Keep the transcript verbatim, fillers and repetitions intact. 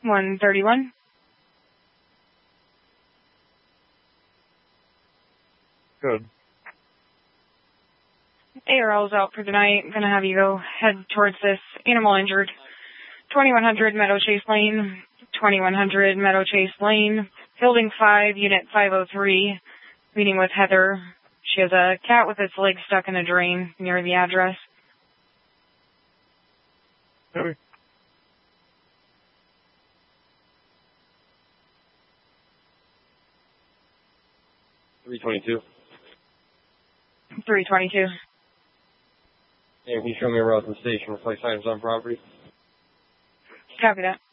one thirty-one. Good. A R L's out for tonight. I'm going to have you go head towards this animal injured. twenty-one hundred Meadow Chase Lane. twenty-one hundred Meadow Chase Lane. Building five, Unit five oh three. Meeting with Heather. She has a cat with its leg stuck in a drain near the address. Okay. three twenty-two. three twenty-two. And can you show me a route to the station, replace items on property? Copy that.